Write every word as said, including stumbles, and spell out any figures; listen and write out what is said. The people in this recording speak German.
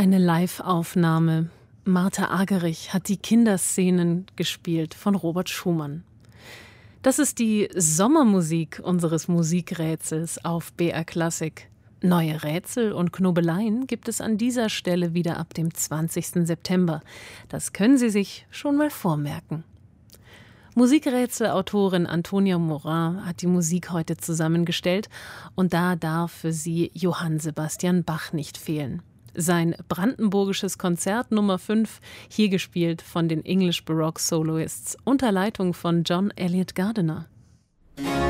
Eine Live-Aufnahme. Martha Argerich hat die Kinderszenen gespielt von Robert Schumann. Das ist die Sommermusik unseres Musikrätsels auf B R Klassik. Neue Rätsel und Knobeleien gibt es an dieser Stelle wieder ab dem zwanzigsten September. Das können Sie sich schon mal vormerken. Musikrätselautorin Antonia Morin hat die Musik heute zusammengestellt und da darf für sie Johann Sebastian Bach nicht fehlen. Sein brandenburgisches Konzert Nummer fünf, hier gespielt von den English Baroque Soloists unter Leitung von John Eliot Gardiner.